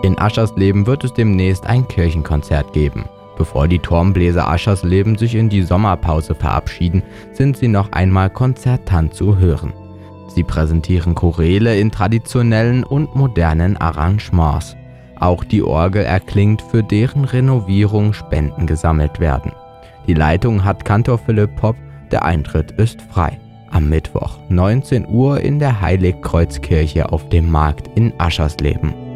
In Aschersleben wird es demnächst ein Kirchenkonzert geben. Bevor die Turmbläser Aschersleben sich in die Sommerpause verabschieden, sind sie noch einmal konzertant zu hören. Sie präsentieren Choräle in traditionellen und modernen Arrangements. Auch die Orgel erklingt, für deren Renovierung Spenden gesammelt werden. Die Leitung hat Kantor Philipp Popp, der Eintritt ist frei. Am Mittwoch, 19 Uhr in der Heiligkreuzkirche auf dem Markt in Aschersleben.